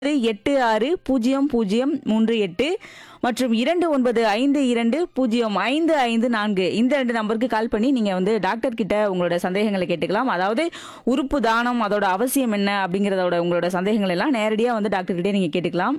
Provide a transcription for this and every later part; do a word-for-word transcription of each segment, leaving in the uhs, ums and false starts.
எட்டு ஆறு பூஜ்ஜியம் பூஜ்ஜியம் மூன்று எட்டு மற்றும் இரண்டு ஒன்பது ஐந்து இரண்டு பூஜ்ஜியம் ஐந்து ஐந்து நான்கு இந்த ரெண்டு நம்பருக்கு கால் பண்ணி நீங்க வந்து டாக்டர் கிட்ட உங்களோட சந்தேகங்களை கேட்டுக்கலாம். அதாவது உறுப்பு தானம் அதோட அவசியம் என்ன அப்படிங்கறதோட உங்களோட சந்தேகங்கள் எல்லாம் நேரடியா வந்து டாக்டர் கிட்டே நீங்க கேட்டுக்கலாம்.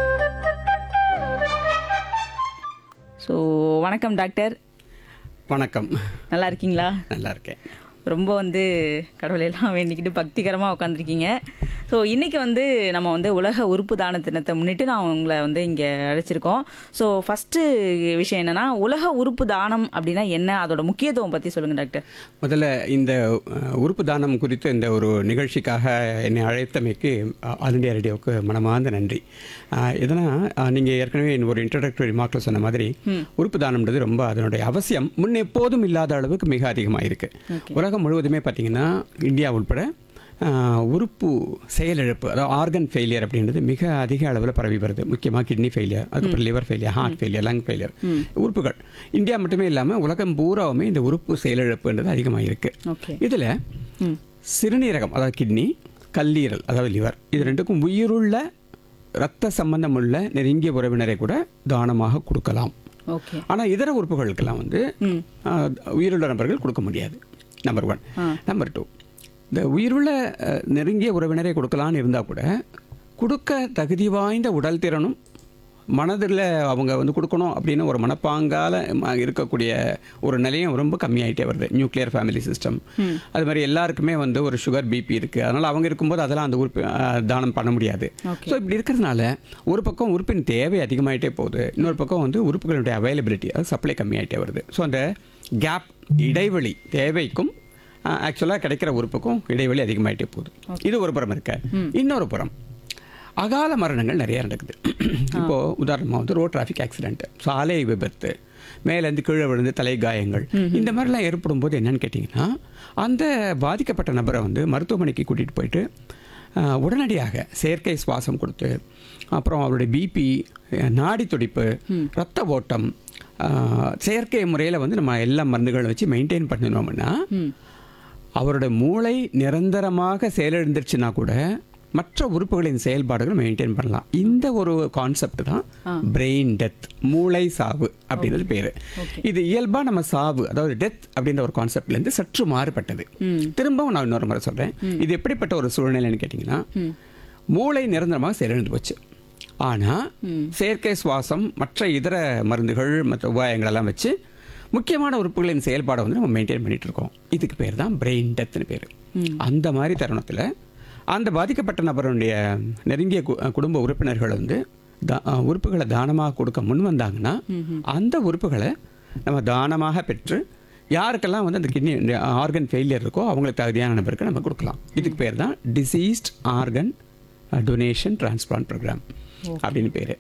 ஸோ வணக்கம் டாக்டர். வணக்கம். நல்லா இருக்கீங்களா? நல்லா இருக்கேன். ரொம்ப வந்து கடவுளையெல்லாம் வேண்டிக்கிட்டு பக்திகரமாக உட்காந்துருக்கீங்க. ஸோ இன்றைக்கி வந்து நம்ம வந்து உலக உறுப்பு தான தினத்தை முன்னிட்டு நான் உங்களை வந்து இங்கே அழைச்சிருக்கோம். ஸோ ஃபஸ்ட்டு விஷயம் என்னென்னா, உலக உறுப்பு தானம் அப்படின்னா என்ன, அதோட முக்கியத்துவம் பற்றி சொல்லுங்கள் டாக்டர். முதல்ல இந்த அஹ், உறுப்பு தானம் குறித்து இந்த ஒரு நிகழ்ச்சிக்காக என்னை அழைத்தமைக்கு அஹ், ஆல் இண்டியா ரேடியோவுக்கு மனமார்ந்த நன்றி. அஹ், எதனா நீங்கள் ஏற்கனவே ஒரு இன்ட்ரோடக்டரி ரிமார்க்கில் சொன்ன மாதிரி உறுப்பு தானம்ன்றது ரொம்ப அதனுடைய அவசியம் முன் எப்போதும் இல்லாத அளவுக்கு மிக அதிகமாக இருக்குது. உலகம் முழுவதுமே பார்த்திங்கன்னா இந்தியா உட்பட ஆஹ், உறுப்பு செயலிழப்பு, அதாவது ஆர்கன் ஃபெயிலியர் அப்படின்றது மிக அதிக அளவில் பரவி வருது. முக்கியமாக கிட்னி ஃபெயிலியர், அதுக்கப்புறம் liver failure, heart failure, lung failure, உறுப்புகள். இந்தியா மட்டுமே இல்லாமல் உலகம் பூராவுமே இந்த உறுப்பு செயலிழப்புன்றது அதிகமாக இருக்குது. இதில் சிறுநீரகம், அதாவது கிட்னி, கல்லீரல், அதாவது லிவர், இது ரெண்டுக்கும் உயிருள்ள இரத்த சம்பந்தமுள்ள நெருங்கிய உறவினரை கூட தானமாக கொடுக்கலாம். ஆனால் இதர உறுப்புகளுக்கெல்லாம் வந்து ஆஹ், உயிருள்ள நபர்கள் கொடுக்க முடியாது. Number one. நம்பர் டூ, இந்த உயிருள்ள அஹ், நெருங்கிய உறவினரை கொடுக்கலான்னு இருந்தால் கூட கொடுக்க தகுதி வாய்ந்த உடல் திறனும் மனதில் அவங்க வந்து கொடுக்கணும் அப்படின்னு ஒரு மனப்பாங்கால ம- இருக்கக்கூடிய ஒரு நிலையம் ரொம்ப கம்மியாயிட்டே வருது. நியூக்ளியர் ஃபேமிலி சிஸ்டம், அது மாதிரி எல்லாருக்குமே வந்து ஒரு சுகர் பிபி இருக்குது. அதனால் அவங்க இருக்கும்போது அதெல்லாம் அந்த உறுப்பு அஹ், தானம் பண்ண முடியாது. ஸோ இப்படி இருக்கிறதுனால ஒரு பக்கம் உறுப்பின் தேவை அதிகமாகிட்டே போகுது, இன்னொரு பக்கம் வந்து உறுப்புகளுடைய அவைலபிலிட்டி, அது சப்ளை கம்மியாயிட்டே வருது. ஸோ அந்த கேப், இடைவெளி, தேவைக்கும் ஆக்சுவலாக கிடைக்கிற உறுப்புக்கும் இடைவெளி அதிகமாகிட்டே போகுது. இது ஒரு புறம் இருக்க. இன்னொரு புறம் அகால மரணங்கள் நிறைய நடக்குது. இப்போது உதாரணமாக வந்து ரோட் டிராஃபிக் ஆக்சிடென்ட், சாலை விபத்து, மேலேருந்து கீழே விழுந்து தலை காயங்கள், இந்த மாதிரிலாம் ஏற்படும் போது என்னன்னு கேட்டிங்கன்னா, அந்த பாதிக்கப்பட்ட நபரை வந்து மருத்துவமனைக்கு கூட்டிகிட்டு போயிட்டு ஆஹ், உடனடியாக செயற்கை சுவாசம் கொடுத்து, அப்புறம் அவருடைய பிபி, நாடி துடிப்பு, ரத்த ஓட்டம், ஆஹ், செயற்கை முறையில் வந்து நம்ம எல்லா மருந்துகளை வச்சு மெயின்டைன் பண்ணினோம்னா அவரோட மூளை நிரந்தரமாக செயலிழந்துருச்சுன்னா கூட மற்ற உறுப்புகளின் செயல்பாடுகள் மெயின்டைன் பண்ணலாம். இந்த ஒரு கான்செப்ட் தான் பிரெயின் டெத், மூளை சாவு அப்படின்றது பேர். இது இயல்பாக நம்ம சாவு, அதாவது டெத் அப்படின்ற ஒரு கான்செப்ட்லேருந்து சற்று மாறுபட்டது. திரும்பவும் நான் இன்னொரு முறை சொல்கிறேன், இது எப்படிப்பட்ட ஒரு சூழ்நிலைன்னு கேட்டிங்கன்னா, மூளை நிரந்தரமாக செயலிழந்து போச்சு. ஆனால் செயற்கை சுவாசம், மற்ற இதர மருந்துகள், மற்ற உபாயங்களெல்லாம் வச்சு முக்கியமான உறுப்புகளின் செயல்பாடை வந்து நம்ம மெயின்டைன் பண்ணிட்டு இருக்கோம். இதுக்கு பேர் தான் பிரெயின் டெத்னு பேர். அந்த மாதிரி தருணத்தில் அந்த பாதிக்கப்பட்ட நபருடைய நெருங்கிய கு- குடும்ப உறுப்பினர்கள் வந்து தா- உறுப்புகளை தானமாக கொடுக்க முன் வந்தாங்கன்னா அந்த உறுப்புகளை நம்ம தானமாக பெற்று யாருக்கெல்லாம் வந்து அந்த கிட்னி ஆர்கன் ஃபெயிலியர் இருக்கோ அவங்களுக்கு தகுதியான நபருக்கு நம்ம கொடுக்கலாம். இதுக்கு பேர் தான் deceased organ donation transplant program அப்படின்னு பேர்.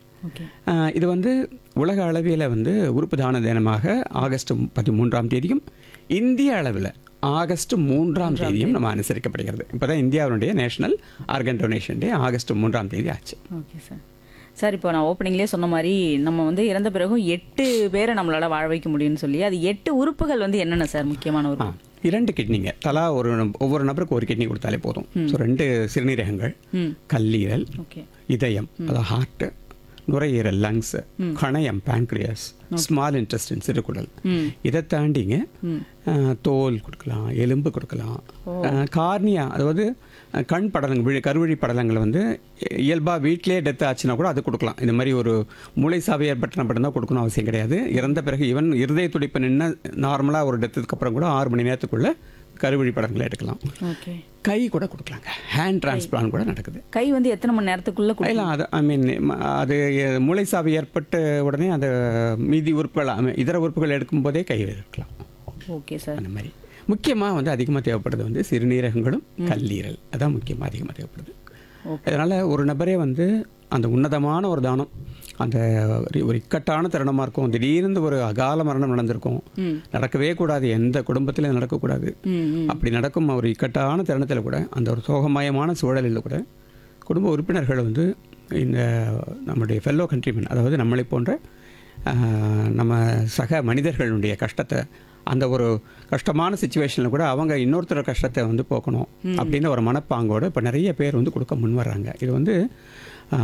இது வந்து உலக அளவில் வந்து உறுப்பு தான தினமாக ஆகஸ்ட் பதிமூன்றாம் தேதியும் இந்திய அளவில் ஆகஸ்ட் மூன்றாம் தேதியும் நம்ம அனுசரிக்கப்படுகிறது. இப்போ தான் இந்தியாவுடைய நேஷனல் ஆர்கன் டொனேஷன் டே ஆகஸ்ட் மூன்றாம் தேதி ஆச்சு. Okay sir. சார், இப்போ நான் ஓப்பனிங்லேயே சொன்ன மாதிரி நம்ம வந்து இறந்த பிறகும் எட்டு பேரை நம்மளால வாழ வைக்க முடியும்னு சொல்லி, அது எட்டு உறுப்புகள் வந்து என்னென்ன சார் முக்கியமான ஆ, உறுப்பு? இரண்டு கிட்னிங்க, தலா ஒரு நப- ஒவ்வொரு நபருக்கு ஒரு கிட்னி கொடுத்தாலே போதும். ஸோ ரெண்டு சிறுநீரகங்கள், கல்லீரல், ஓகே இதயம், அதாவது ஹார்ட், நுரையீரல், லங்ஸ், கணையம், பேங்க்ரியாஸ், ஸ்மால் இன்டெஸ்டின், சிறுகுடல். இதை தாண்டிங்க அஹ், தோல் கொடுக்கலாம், எலும்பு கொடுக்கலாம், கார்னியா, அதாவது அஹ், கண் படலங்கள், விழி கருவழி படலங்கள் வந்து இயல்பாக வீட்டிலே டெத் ஆச்சுன்னா கூட அது கொடுக்கலாம். இந்த மாதிரி ஒரு மூளை சாவு ஏற்பட்ட மட்டும் தான் கொடுக்கணும் அவசியம் கிடையாது. இறந்த பிறகு ஈவன் இருதய துடிப்பு நின்று நார்மலாக ஒரு டெத்துக்கு அப்புறம் கூட ஆறு மணி நேரத்துக்குள்ள கருவழி படங்களை எடுக்கலாம். ஓகே. கை கூட கொடுக்கலாங்க, ஹேண்ட் டிரான்ஸ்பிளான்ட் கூட நடக்குது. கை வந்து எத்தனை மணி நேரத்துக்குள்ள கொடுக்கலாம்? இல்லை, அது ஐ மீன் அது மூளை சாவு ஏற்பட்ட உடனே அந்த மீதி உறுப்புகள், I mean, இதர உறுப்புகள் எடுக்கும்போதே கை எடுக்கலாம். Okay sir. அந்த மாதிரி முக்கியமாக வந்து அதிகமாக தேவைப்படுறது வந்து சிறுநீரகங்களும் கல்லீரல், அதான் முக்கியமாக அதிகமாக தேவைப்படுது. அதனால் ஒரு நபரே வந்து அந்த உன்னதமான ஒரு தானம், அந்த ஒரு- ஒரு இக்கட்டான தருணமாக இருக்கும், திடீர்னு ஒரு அகால மரணம் நடந்திருக்கும், நடக்கவே கூடாது, எந்த குடும்பத்திலும் நடக்கக்கூடாது. அப்படி நடக்கும் ஒரு இக்கட்டான தருணத்தில் கூட, அந்த ஒரு சோகமயமான சூழலில் கூட குடும்ப உறுப்பினர்கள் வந்து இந்த நம்முடைய ஃபெல்லோ கண்ட்ரிமேன், அதாவது நம்மளை போன்ற ஆஹ், நம்ம சக மனிதர்களுடைய கஷ்டத்தை அந்த ஒரு கஷ்டமான சுச்சுவேஷனில் கூட அவங்க இன்னொருத்தர் கஷ்டத்தை வந்து போக்கணும் அப்படின்னு ஒரு மனப்பாங்கோடு இப்போ நிறைய பேர் வந்து கொடுக்க முன் வர்றாங்க. இது வந்து